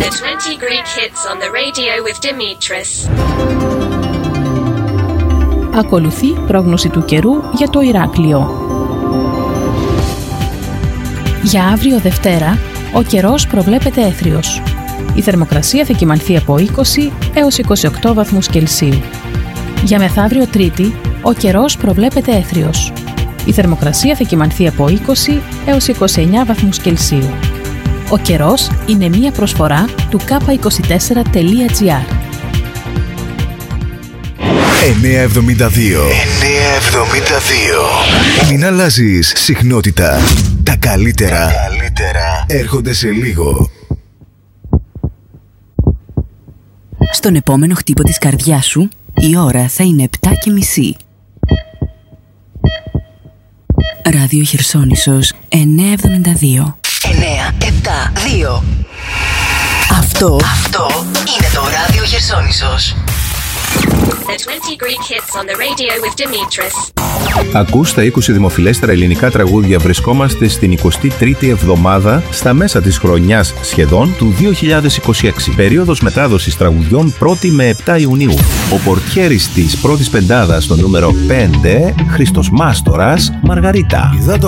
20 Greek hits on the radio with Dimitris. Ακολουθεί πρόγνωση του καιρού για το Ηράκλειο. Για αύριο Δευτέρα, ο καιρός προβλέπεται έθριος. Η θερμοκρασία θα κυμανθεί από 20 έως 28 βαθμούς Κελσίου. Για μεθαύριο Τρίτη, ο καιρός προβλέπεται έθριος. Η θερμοκρασία θα κυμανθεί από 20 έως 29 βαθμούς Κελσίου. Ο καιρός είναι μία προσφορά του k24.gr. 972. Μην αλλάζεις συχνότητα. Τα καλύτερα έρχονται σε λίγο. Στον επόμενο χτύπο της καρδιάς σου, η ώρα θα είναι 7:30. Ράδιο Χερσόνησος 972. 972. Αυτό είναι το Ράδιο Χερσόνησος. The 20 Greek hits on the radio with Dimitris. Ακούς τα 20 δημοφιλέστερα ελληνικά τραγούδια. Βρισκόμαστε στην 23η εβδομάδα στα μέσα της χρονιάς σχεδόν του 2026. Περίοδος μετάδοσης τραγουδιών 1η με 7 Ιουνίου. Ο πορτιέρης της πρώτης πεντάδας στο νούμερο 5, Χριστός Μάστορας, Μαργαρίτα. Είδα το